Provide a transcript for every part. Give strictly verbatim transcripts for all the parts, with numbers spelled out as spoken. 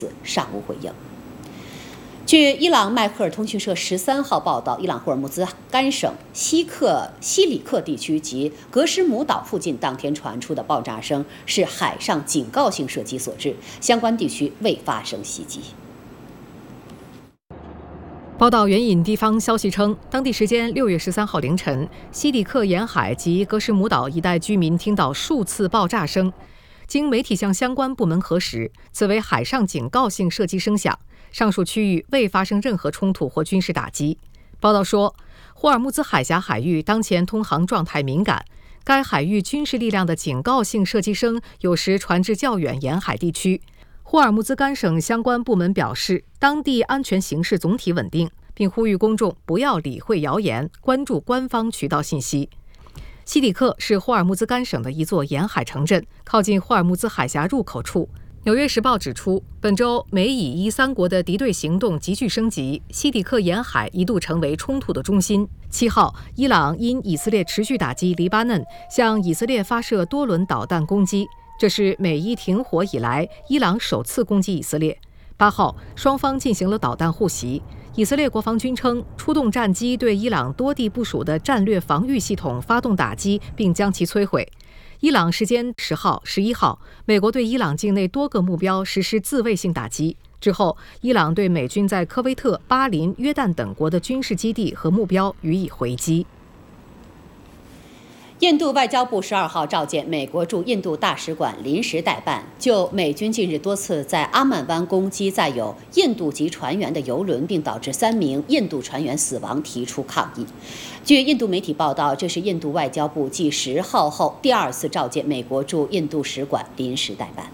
尚无回应。据伊朗迈克尔通讯社十三号报道，伊朗霍尔木兹干省西克西里克地区及格什姆岛附近当天传出的爆炸声是海上警告性射击所致，相关地区未发生袭击。 报道援引地方消息称，当地时间六月十三号凌晨，西里克沿海及格什姆岛一带居民听到数次爆炸声。经媒体向相关部门核实，此为海上警告性射击声响，上述区域未发生任何冲突或军事打击。报道说，霍尔木兹海峡海域当前通航状态敏感，该海域军事力量的警告性射击声有时传至较远沿海地区。霍尔木兹干省相关部门表示，当地安全形势总体稳定，并呼吁公众不要理会谣言，关注官方渠道信息。西里克是霍尔木兹干省的一座沿海城镇，靠近霍尔木兹海峡入口处。《纽约时报》指出，本周美以伊三国的敌对行动急剧升级，西里克沿海一度成为冲突的中心。七号，伊朗因以色列持续打击黎巴嫩，向以色列发射多轮导弹攻击，这是美伊停火以来伊朗首次攻击以色列。八号，双方进行了导弹互袭。以色列国防军称，出动战机对伊朗多地部署的战略防御系统发动打击，并将其摧毁。伊朗时间十号、十一号，美国对伊朗境内多个目标实施自卫性打击。之后，伊朗对美军在科威特、巴林、约旦等国的军事基地和目标予以回击。 印度外交部十二号召见美国驻印度大使馆临时代办，就美军近日多次在阿曼湾攻击载有印度籍船员的邮轮，并导致三名印度船员死亡提出抗议。据印度媒体报道，这是印度外交部继十号后第二次召见美国驻印度使馆临时代办。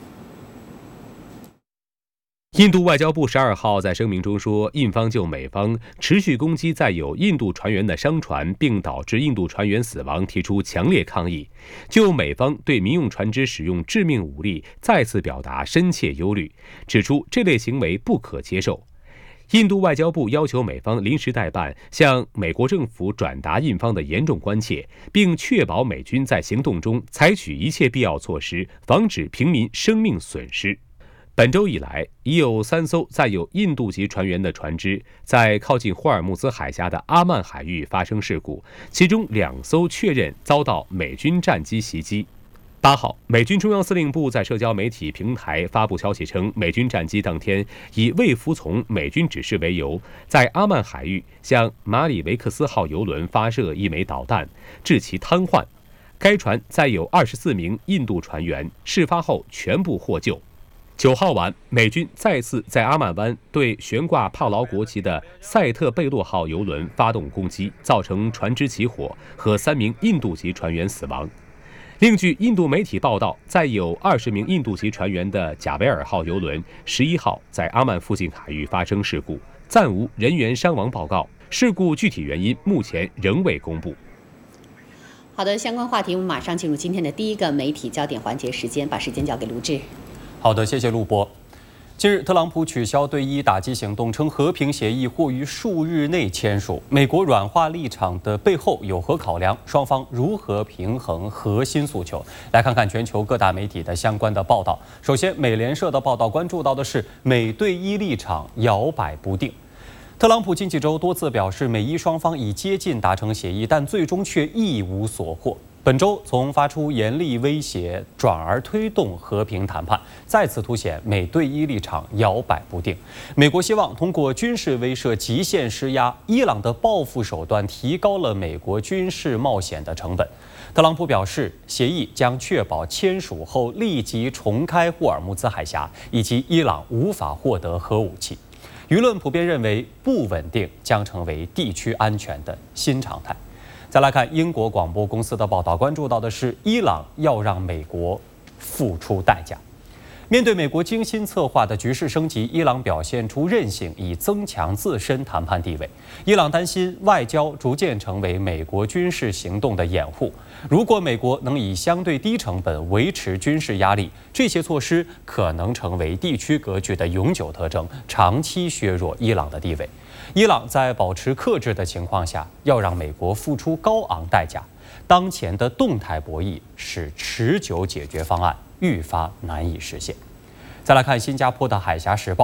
印度外交部十二号在声明中说，印方就美方持续攻击载有印度船员的商船，并导致印度船员死亡提出强烈抗议，就美方对民用船只使用致命武力再次表达深切忧虑，指出这类行为不可接受。印度外交部要求美方临时代办向美国政府转达印方的严重关切，并确保美军在行动中采取一切必要措施，防止平民生命损失。本周以来，已有三艘载有印度籍船员的船只在靠近霍尔木兹海峡的阿曼海域发生事故，其中两艘确认遭到美军战机袭击。八号，美军中央司令部在社交媒体平台发布消息称，美军战机当天以未服从美军指示为由，在阿曼海域向马里维克斯号邮轮发射一枚导弹，致其瘫痪。该船载有二十四名印度船员，事发后全部获救。九号晚，美军再次在阿曼湾对悬挂帕劳国旗的塞特贝洛号邮轮发动攻击，造成船只起火和三名印度籍船员死亡。另据印度媒体报道，载有二十名印度籍船员的贾维尔号邮轮十一号在阿曼附近海域发生事故，暂无人员伤亡报告，事故具体原因目前仍未公布。 好的，相关话题我们马上进入今天的第一个媒体焦点环节时间，把时间交给卢志。 好的，谢谢陆波。近日，特朗普取消对伊打击行动，称和平协议或于数日内签署。美国软化立场的背后有何考量？双方如何平衡核心诉求？来看看全球各大媒体的相关的报道。首先，美联社的报道关注到的是美对伊立场摇摆不定。特朗普近几周多次表示，美伊双方已接近达成协议，但最终却一无所获。本周从发出严厉威胁转而推动和平谈判，再次凸显美对伊立场摇摆不定。美国希望通过军事威慑极限施压，伊朗的报复手段提高了美国军事冒险的成本。特朗普表示，协议将确保签署后立即重开霍尔木兹海峡，以及伊朗无法获得核武器。舆论普遍认为，不稳定将成为地区安全的新常态。再来看英国广播公司的报道，关注到的是伊朗要让美国付出代价。面对美国精心策划的局势升级，伊朗表现出韧性，以增强自身谈判地位。伊朗担心外交逐渐成为美国军事行动的掩护。如果美国能以相对低成本维持军事压力，这些措施可能成为地区格局的永久特征，长期削弱伊朗的地位。伊朗在保持克制的情况下，要让美国付出高昂代价。当前的动态博弈使持久解决方案愈发难以实现。再来看新加坡的《海峡时报》